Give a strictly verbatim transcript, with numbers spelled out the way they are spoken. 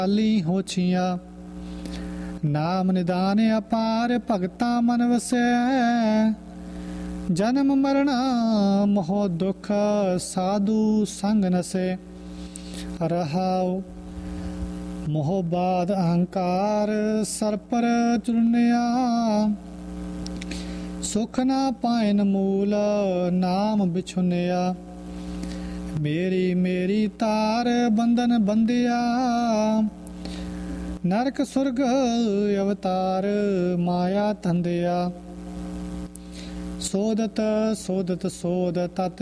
ਕਾਲੀ ਹੋਛੀਆਂ। ਨਾਮ ਨਿਦਾਨ ਅਪਾਰ ਭਗਤਾਂ ਮਨ ਵਸੈ। ਜਨਮ ਮਰਣਾ ਮੋਹ ਦੁਖ ਸਾਧੂ ਸੰਗ ਨਸੈ। ਰਹਾਉ ਮੋਹ ਬਾਦ ਅਹੰਕਾਰ ਸਰ ਪਰ ਚੁਰਨਿਆ। ਸੁਖ ਨਾ ਪਾਇਨ ਮੂਲ ਨਾਮ ਬਿਛੁਨਿਆ। ਮੇਰੀ ਮੇਰੀ ਤਾਰ ਬੰਧਨ ਬੰਧਿਆ। ਨਰਕ ਸੁਰਗ ਅਵਤਾਰ ਮਾਇਆ ਧੰਦਿਆ। ਸੋਧਤ ਸੋਧਤ ਸੋਧ ਤਤ